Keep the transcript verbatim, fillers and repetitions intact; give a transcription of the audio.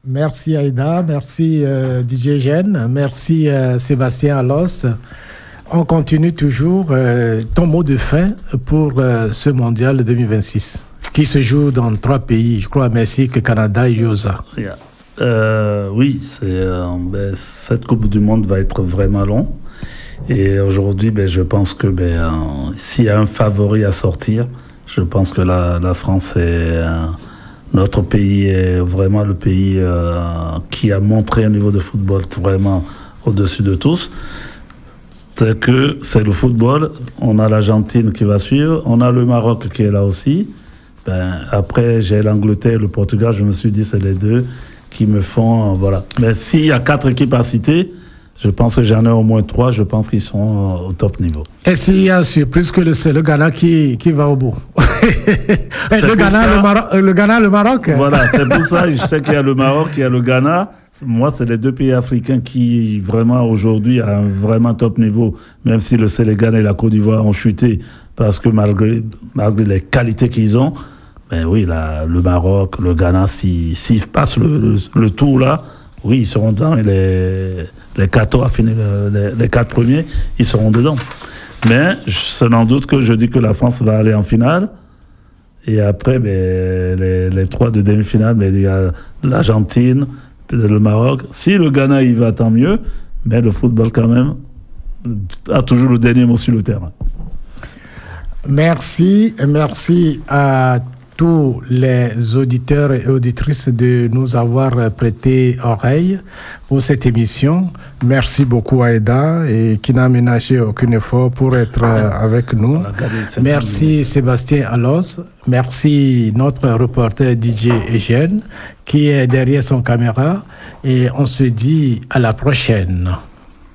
Merci Aïda, merci euh, D J Eugène, merci euh, Sébastien Alos. On continue toujours. Euh, ton mot de fin pour euh, ce mondial deux mille vingt-six qui se joue dans trois pays, je crois, Mexique, Canada et U S A. Yeah. Euh, oui, c'est, euh, ben, cette Coupe du Monde va être vraiment longue. Et aujourd'hui, ben, je pense que ben, euh, s'il y a un favori à sortir, je pense que la, la France est... Euh, notre pays est vraiment le pays euh, qui a montré un niveau de football vraiment au-dessus de tous. C'est que c'est le football. On a l'Argentine qui va suivre. On a le Maroc qui est là aussi. Ben, après, j'ai l'Angleterre et le Portugal. Je me suis dit, c'est les deux qui me font... Euh, voilà. Mais s'il y a quatre équipes à citer, je pense que j'en ai au moins trois. Je pense qu'ils sont euh, au top niveau. Et s'il y a surprise que le, c'est le Ghana qui, qui va au bout. le, Ghana, ça, le, Maroc, le Ghana, le Maroc. Voilà, c'est pour ça. Je sais qu'il y a le Maroc, il y a le Ghana. Moi, c'est les deux pays africains qui, vraiment, aujourd'hui, a un vraiment top niveau, même si le Sénégal et la Côte d'Ivoire ont chuté, parce que malgré, malgré les qualités qu'ils ont, ben oui, la, le Maroc, le Ghana, s'ils si, si passent le, le, le tour là, oui, ils seront dans les, les quatre, à finir les, les quatre premiers, ils seront dedans. Mais, c'est sans doute que je dis que la France va aller en finale. Et après, ben, les, les trois de demi-finale, ben, il y a l'Argentine, le Maroc. Si le Ghana y va, tant mieux. Mais le football, quand même, a toujours le dernier mot sur le terrain. Merci. Merci à tous les auditeurs et auditrices de nous avoir prêté oreille pour cette émission. Merci beaucoup Aïda et qui n'a ménagé aucun effort pour être avec nous. Merci Sébastien Alos. Merci notre reporter D J Eugène qui est derrière son caméra et on se dit à la prochaine.